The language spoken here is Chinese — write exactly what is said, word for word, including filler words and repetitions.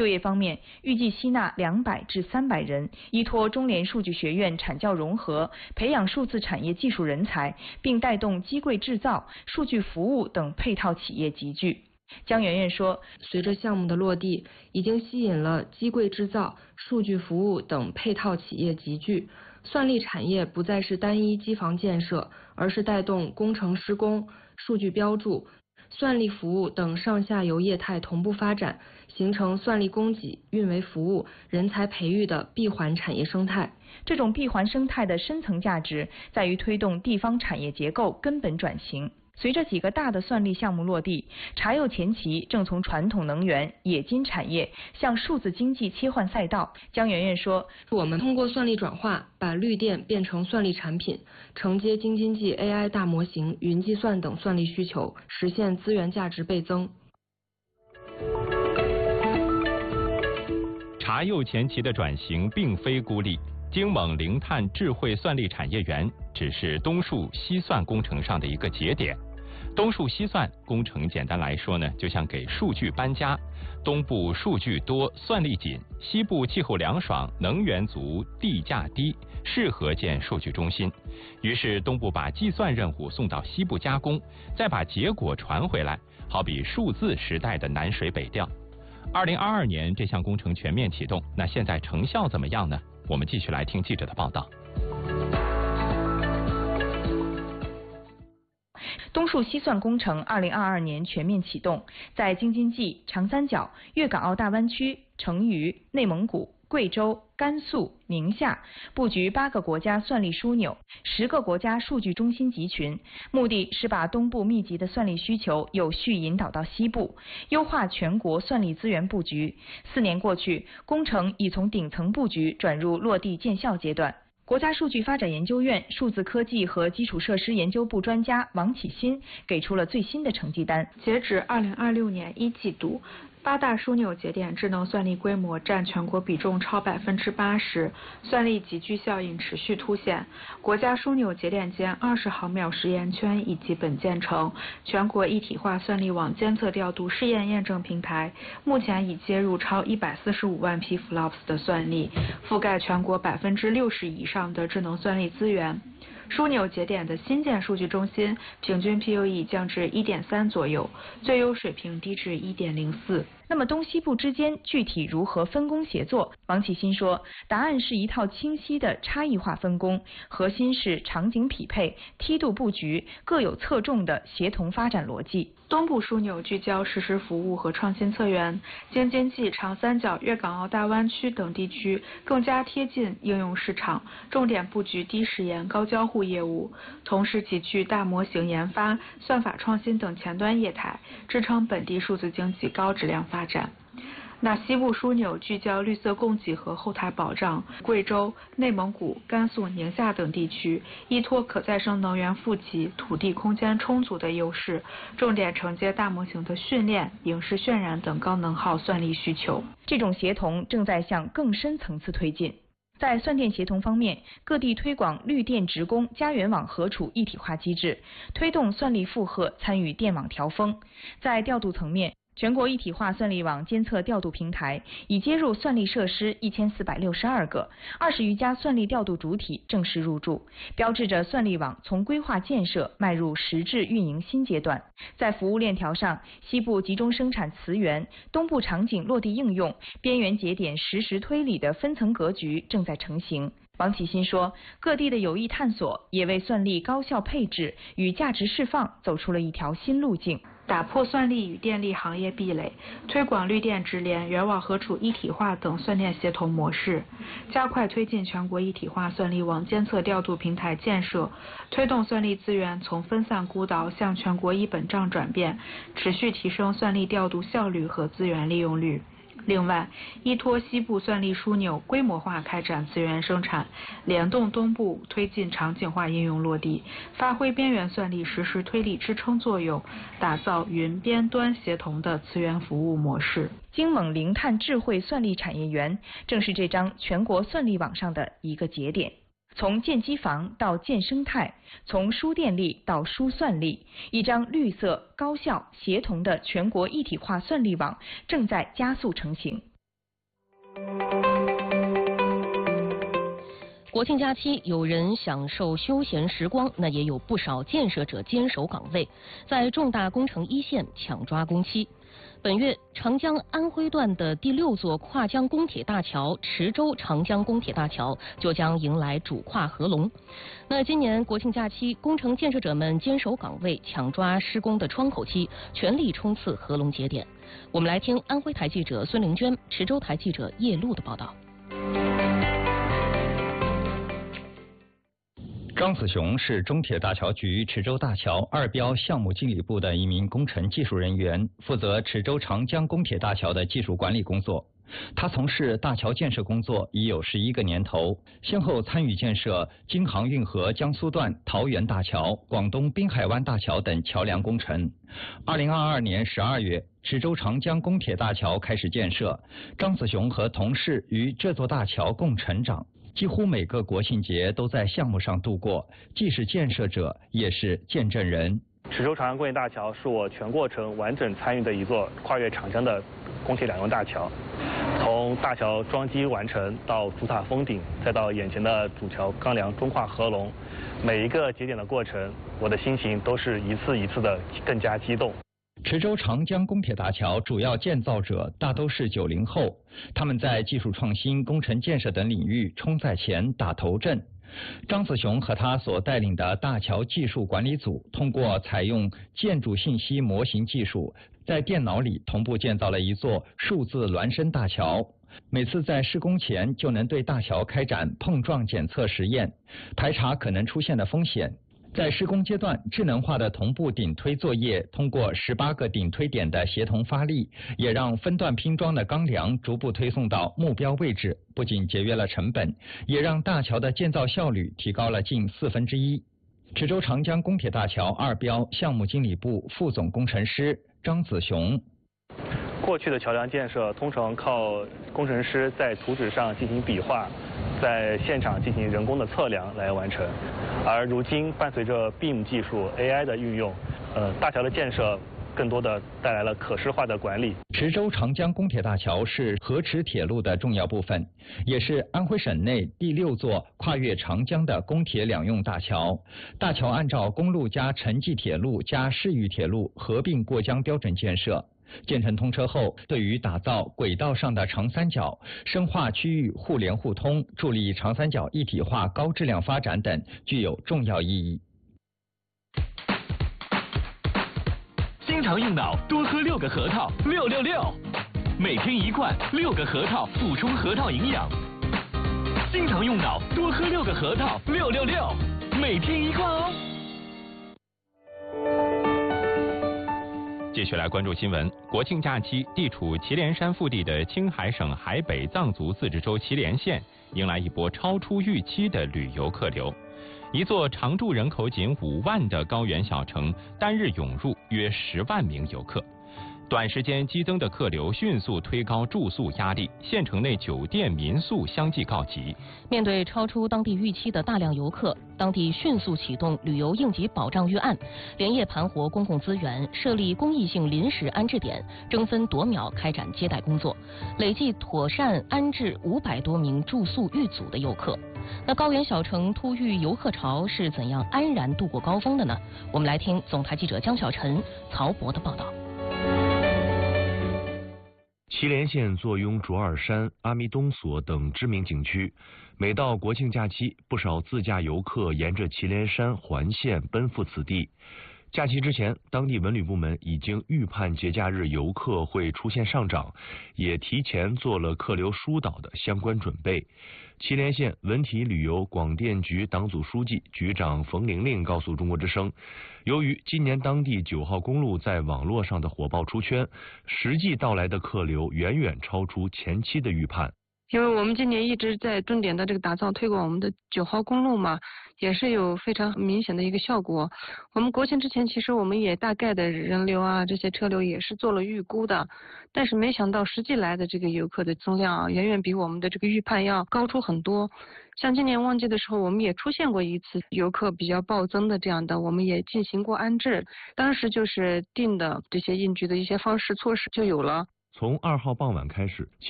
就业方面，预计吸纳两百至三百人，依托中联数据学院产教融合，培养数字产业技术人才，并带动机柜制造、数据服务等配套企业集聚。姜媛媛说， 随着项目的落地，已经吸引了机柜制造、数据服务等配套企业集聚，算力产业不再是单一机房建设，而是带动工程施工、数据标注、算力服务等上下游业态同步发展，形成算力供给、运维服务、人才培育的闭环产业生态。 这种闭环生态的深层价值在于推动地方产业结构根本转型。随着几个大的算力项目落地，茶釉前期正从传统能源、冶金产业向数字经济切换赛道。姜媛媛说， 我们通过算力转化，把绿电变成算力产品，承接京津冀 A I 大模型、云计算等算力需求，实现资源价值倍增。 茶釉前期的转型并非孤立，京锰零碳智慧算力产业园只是东数西算工程上的一个节点。东数西算工程简单来说呢，就像给数据搬家，东部数据多，算力紧；西部气候凉爽，能源足，地价低，适合建数据中心。于是东部把计算任务送到西部加工，再把结果传回来，好比数字时代的南水北调。二零二二年这项工程全面启动，那现在成效怎么样呢？我们继续来听记者的报道。 东数西算工程二零二二年全面启动，在京津冀、长三角、粤港澳大湾区、成渝、内蒙古、贵州、甘肃、宁夏布局八个国家算力枢纽、十个国家数据中心集群，目的是把东部密集的算力需求有序引导到西部，优化全国算力资源布局。四年过去，工程已从顶层布局转入落地见效阶段。国家数据发展研究院数字科技和基础设施研究部专家王启新给出了最新的成绩单。 截止二零二六年一季度，八大枢纽节点智能算力规模占全国比重超百分之八十，算力集聚效应持续凸显。国家枢纽节点间二十毫秒实验圈已基本建成，全国一体化算力网监测调度试验验证平台目前已接入超一百四十五万批 F L O P S 的算力，覆盖全国百分之六十以上的智能算力资源。枢纽节点的新建数据中心平均 P U E 降至 一点三 左右，最优水平低至 一点零四。 那么东西部之间具体如何分工协作？王启新说，答案是一套清晰的差异化分工，核心是场景匹配、梯度布局，各有侧重的协同发展逻辑。 东部枢纽聚焦实时服务和创新策源，京津冀、长三角、粤港澳大湾区等地区更加贴近应用市场，重点布局低时延、高交互业务，同时集聚大模型研发、算法创新等前端业态，支撑本地数字经济高质量发展。那西部枢纽聚焦绿色供给和后台保障，贵州、内蒙古、甘肃、宁夏等地区依托可再生能源富集、土地空间充足的优势，重点承接大模型的训练、影视渲染等高能耗算力需求。 这种协同正在向更深层次推进。在算电协同方面，各地推广绿电职工家园网合处一体化机制，推动算力负荷参与电网调峰。在调度层面，全国一体化算力网监测调度平台已接入算力设施一千四百六十二个，二十余家算力调度主体正式入驻，标志着算力网从规划建设迈入实质运营新阶段。在服务链条上，西部集中生产磁源，东部场景落地应用，边缘节点实时推理的分层格局正在成型。王启新说，各地的有益探索也为算力高效配置与价值释放走出了一条新路径。 打破算力与电力行业壁垒，推广绿电直联、源网合处一体化等算电协同模式，加快推进全国一体化算力网监测调度平台建设，推动算力资源从分散孤岛向全国一本账转变，持续提升算力调度效率和资源利用率。另外，依托西部算力枢纽规模化开展资源生产，联动东部推进场景化应用落地，发挥边缘算力实时推理支撑作用，打造云边端协同的资源服务模式。 京锰零碳智慧算力产业园正是这张全国算力网上的一个节点。从建机房到建生态，从输电力到输算力，一张绿色、高效、协同的全国一体化算力网正在加速成型。 国庆假期，有人享受休闲时光，那也有不少建设者坚守岗位，在重大工程一线抢抓工期。本月，长江安徽段的第六座跨江公铁大桥池州长江公铁大桥就将迎来主跨合龙。那今年国庆假期，工程建设者们坚守岗位，抢抓施工的窗口期，全力冲刺合龙节点。我们来听安徽台记者孙玲娟、池州台记者叶璐的报道。 张子雄是中铁大桥局池州大桥二标项目经理部的一名工程技术人员，负责池州长江公铁大桥的技术管理工作。他从事大桥建设工作已有十一个年头，先后参与建设京杭运河江苏段桃园大桥、广东滨海湾大桥等桥梁工程。二零二二年十二月，池州长江公铁大桥开始建设，张子雄和同事与这座大桥共成长。几乎每个国庆节都在项目上度过，既是建设者，也是见证人。 池州长江公铁大桥是我全过程完整参与的一座跨越长江的公铁两用大桥，从大桥桩基完成到主塔封顶，再到眼前的主桥钢梁中跨合龙，每一个节点的过程，我的心情都是一次一次的更加激动。 池州长江公铁大桥主要建造者大都是九零后，他们在技术创新、工程建设等领域冲在前、打头阵。张子雄和他所带领的大桥技术管理组，通过采用建筑信息模型技术，在电脑里同步建造了一座数字孪生大桥。每次在施工前就能对大桥开展碰撞检测实验，排查可能出现的风险。在施工阶段，智能化的同步顶推作业，通过十八个顶推点的协同发力，也让分段拼装的钢梁逐步推送到目标位置，不仅节约了成本，也让大桥的建造效率提高了近四分之一。池州长江公铁大桥二标项目经理部副总工程师张子雄。 过去的桥梁建设通常靠工程师在图纸上进行笔画，在现场进行人工的测量来完成，而如今伴随着 B I M 技术 A I 的运用，呃，大桥的建设更多的带来了可视化的管理。 池州长江公铁大桥是河池铁路的重要部分，也是安徽省内第六座跨越长江的公铁两用大桥。大桥按照公路加城际铁路加市域铁路合并过江标准建设。建成通车后，对于打造轨道上的长三角、深化区域互联互通、助力长三角一体化高质量发展等，具有重要意义。 经常用脑，多喝六个核桃，六六六，每天一罐，六个核桃，补充核桃营养。经常用脑，多喝六个核桃，六六六，每天一罐哦。 继续来关注新闻。国庆假期，地处祁连山腹地的青海省海北藏族自治州祁连县，迎来一波超出预期的旅游客流。一座常住人口仅五万的高原小城，单日涌入约十万名游客。短时间激增的客流迅速推高住宿压力，县城内酒店、民宿相继告急。 面对超出当地预期的大量游客，当地迅速启动旅游应急保障预案，连夜盘活公共资源，设立公益性临时安置点，争分夺秒开展接待工作，累计妥善安置五百多名住宿遇阻的游客。那高原小城突遇游客潮是怎样安然度过高峰的呢？我们来听总台记者江小晨、曹博的报道。 祁连县坐拥卓尔山、阿弥东所等知名景区，每到国庆假期，不少自驾游客沿着祁连山环线奔赴此地。假期之前，当地文旅部门已经预判节假日游客会出现上涨，也提前做了客流疏导的相关准备。祁连县文体旅游广电局党组书记、局长冯玲玲告诉中国之声，由于今年当地九号公路在网络上的火爆出圈，实际到来的客流远远超出前期的预判。 因为我们今年一直在重点的这个打造推广我们的九号公路嘛，也是有非常明显的一个效果。我们国庆之前其实我们也大概的人流啊这些车流也是做了预估的，但是没想到实际来的这个游客的增量啊远远比我们的这个预判要高出很多。像今年旺季的时候，我们也出现过一次游客比较暴增的这样的，我们也进行过安置，当时就是定的这些应急的一些方式措施就有了。 从二号傍晚开始，祁